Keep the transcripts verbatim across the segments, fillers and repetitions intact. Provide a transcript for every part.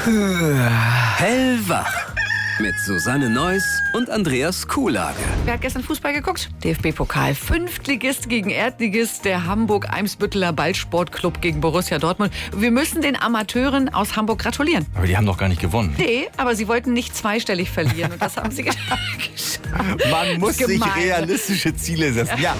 Hellwach mit Susanne Neuss und Andreas Kuhlage. Wer hat gestern Fußball geguckt? D F B-Pokal. Fünftligist gegen Erdligist, der Hamburg-Eimsbütteler Ballsportclub gegen Borussia Dortmund. Wir müssen den Amateuren aus Hamburg gratulieren. Aber die haben doch gar nicht gewonnen. Nee, aber sie wollten nicht zweistellig verlieren und das haben sie geschafft. Man muss sich gemein. realistische Ziele setzen. Ja.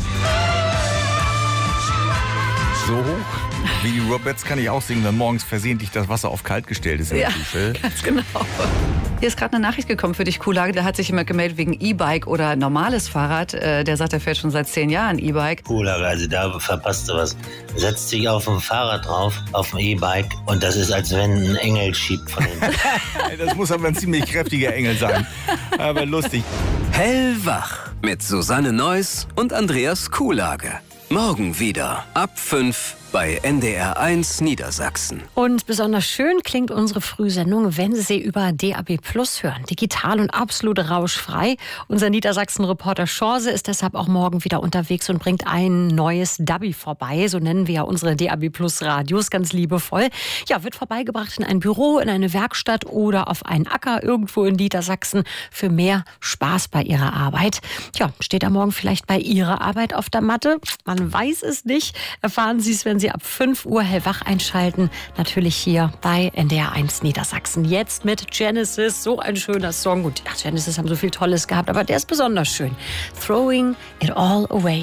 So hoch wie die Roberts kann ich auch singen, wenn morgens versehentlich das Wasser auf kalt gestellt ist in der Ja, Dusche. ganz genau. Hier ist gerade eine Nachricht gekommen für dich, Kuhlage. Da hat sich jemand gemeldet wegen E-Bike oder normales Fahrrad. Äh, der sagt, er fährt schon seit zehn Jahren E-Bike. Cooler, also da verpasst du was. Setzt sich auf dem Fahrrad drauf, auf dem E-Bike und das ist, als wenn ein Engel schiebt von hinten. Das muss aber ein ziemlich kräftiger Engel sein. Aber lustig. Hellwach mit Susanne Neuss und Andreas Kuhlage. Morgen wieder ab fünf bei N D R eins Niedersachsen. Und besonders schön klingt unsere Frühsendung, wenn Sie sie über D A B Plus hören. Digital und absolut rauschfrei. Unser Niedersachsen-Reporter Schorse ist deshalb auch morgen wieder unterwegs und bringt ein neues Dubby vorbei. So nennen wir ja unsere D A B Plus Radios ganz liebevoll. Ja, wird vorbeigebracht in ein Büro, in eine Werkstatt oder auf einen Acker irgendwo in Niedersachsen für mehr Spaß bei Ihrer Arbeit. Ja, steht da morgen vielleicht bei Ihrer Arbeit auf der Matte? Man weiß es nicht. Erfahren Sie es, wenn Sie ab fünf Uhr hellwach einschalten. Natürlich hier bei N D R eins Niedersachsen. Jetzt mit Genesis. So ein schöner Song. Und ach, Genesis haben so viel Tolles gehabt, aber der ist besonders schön. Throwing it all away.